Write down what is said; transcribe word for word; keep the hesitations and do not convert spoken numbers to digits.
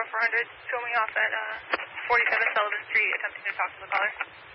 four hundred, showing off at uh, forty-seven Sullivan Street, attempting to talk to the caller.